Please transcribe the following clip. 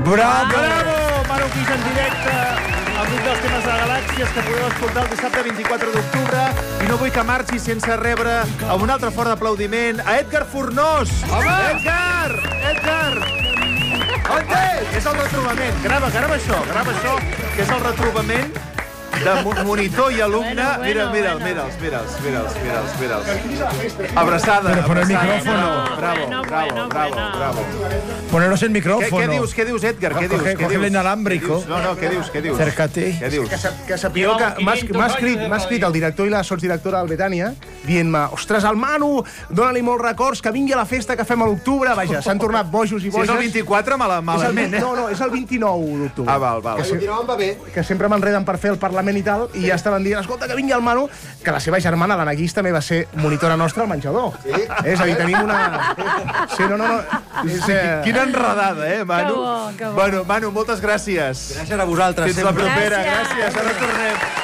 Bravo! Bravo! Manu Guix en directe amb un dels temes de Galàxies que podeu escoltar el dissabte 24 d'octubre i no vull que marxi sense rebre amb un altre fort aplaudiment a Edgar Fornós! Home! Edgar! Edgar! On és? És el retrobament. Grava això, que és el retrobament de monitor i alumne. Mira'ls. Abraçada. Pero pon el micrófono. Bravo. Poneros el micrófono. Què dius, Edgar? Què dius? Coge el inalámbrico. No, què dius? Acércate. Què dius? Que sapigueu que m'ha escrit el director i la sotsdirectora del Betània dient-me, ostres, el Manu, dóna-li molts records, que vingui a la festa que fem a l'octubre. Vaja, s'han tornat bojos i Si boges. és el 24, malament, eh? No, és el 29 d'octubre. Ah, val. Que el 29 em va bé. Que sempre m'enreden per fer el Parlament i tal, i ja estaven dient, escolta, que vingui el Manu, que la seva germana, l'Anna Guix, també va ser monitora nostra al menjador. Sí? És a dir, tenim una... Sí, no. Quina enredada, Manu? Que bo. Bueno, Manu, moltes gràcies. Gràcies a vosaltres. Fins la propera. Gràcies. Gràcies. Ara tornem.